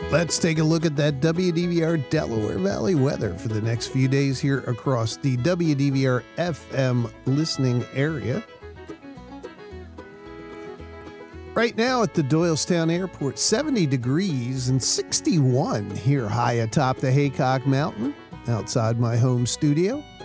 Let's take a look at that WDVR Delaware Valley weather for the next few days here across the WDVR FM listening area. Right now at the Doylestown Airport, 70 degrees and 61 here high atop the Haycock Mountain outside my home studio.